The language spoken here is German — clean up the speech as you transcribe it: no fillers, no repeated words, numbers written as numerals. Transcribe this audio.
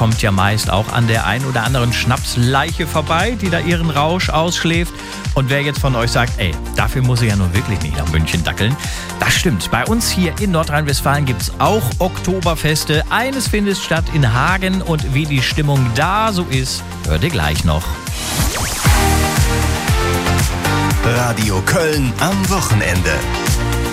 kommt ja meist auch an der ein oder anderen Schnapsleiche vorbei, die da ihren Rausch ausschläft. Und wer jetzt von euch sagt, ey, dafür muss ich ja nun wirklich nicht nach München dackeln, das stimmt. Bei uns hier in Nordrhein-Westfalen gibt's auch Oktoberfeste. Eines findet statt in Hagen und wie die Stimmung da so ist, hört ihr gleich noch. Radio Köln am Wochenende.